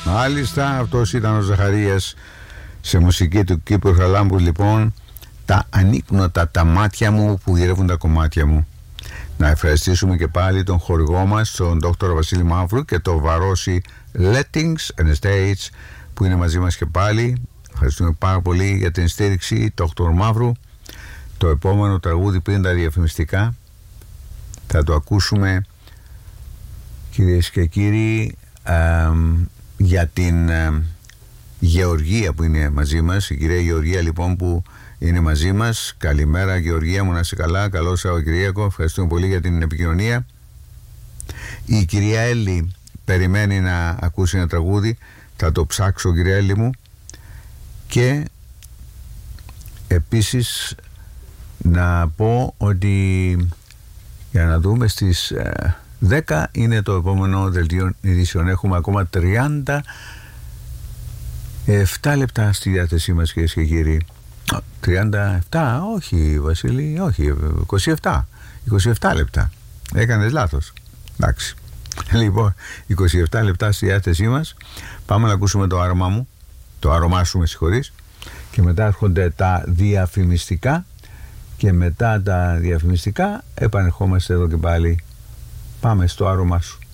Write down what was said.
Μάλιστα, αυτός ήταν ο Ζαχαρίας σε μουσική του Κύπρου Χαραλάμπου. Λοιπόν, τα ανίκνοτα τα μάτια μου που γυρεύουν τα κομμάτια μου. Να ευχαριστήσουμε και πάλι τον χορηγό μας, τον Δόκτωρο Βασίλη Μαύρου, και το Βαρόσι Lettings and Estates που είναι μαζί μας και πάλι. Ευχαριστούμε πάρα πολύ για την στήριξη, Δόκτωρο Μαύρου. Το επόμενο τραγούδι πριν τα διαφημιστικά θα το ακούσουμε, κυρίες και κύριοι, για την Γεωργία που είναι μαζί μας. Η κυρία Γεωργία λοιπόν που είναι μαζί μας. Καλημέρα Γεωργία μου, να είσαι καλά, καλό Σαββατοκύριακο, ευχαριστούμε πολύ για την επικοινωνία. Η κυρία Έλλη περιμένει να ακούσει ένα τραγούδι, θα το ψάξω κυρία Έλλη μου. Και επίσης να πω ότι για να δούμε στις 10 είναι το επόμενο δελτίο ειδήσεων. Έχουμε ακόμα 37 λεπτά στη διάθεσή μας, κυρίες και κύριοι. 37, όχι Βασίλη, όχι, 27 λεπτά. Έκανες λάθος. Εντάξει. Λοιπόν, 27 λεπτά στη διάθεσή μας. Πάμε να ακούσουμε το άρωμά μου. Το άρωμά σου, με συγχωρείς. Και μετά έρχονται τα διαφημιστικά. Και μετά τα διαφημιστικά επανερχόμαστε εδώ και πάλι. Πάμε στο άρωμά σου.